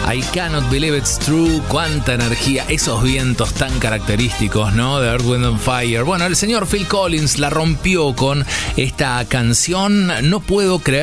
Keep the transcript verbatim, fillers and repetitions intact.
I cannot believe it's true. Cuánta energía, esos vientos tan característicos, ¿no? De Earth, Wind and Fire. Bueno, el señor Phil Collins la rompió con esta canción. No puedo creer